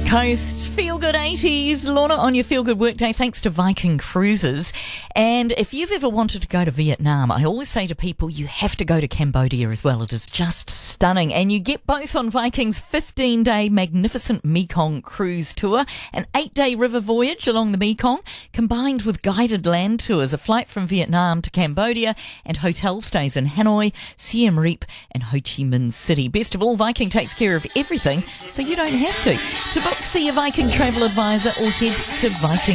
Coast, Feel Good 80s, Lorna on your Feel Good Workday, thanks to Viking Cruises. And if you've ever wanted to go to Vietnam, I always say to people, you have to go to Cambodia as well. It is just stunning. And you get both on Viking's 15-day magnificent Mekong cruise tour, an 8-day river voyage along the Mekong, combined with guided land tours, a flight from Vietnam to Cambodia, and hotel stays in Hanoi, Siem Reap, and Ho Chi Minh City. Best of all, Viking takes care of everything, so you don't have to. To book, see a Viking travel advisor or head to Viking.